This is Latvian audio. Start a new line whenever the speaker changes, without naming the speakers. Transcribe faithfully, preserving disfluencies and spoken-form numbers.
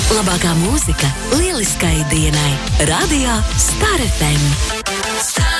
Labākā mūzika lieliskai dienai. Radio Star F M. Star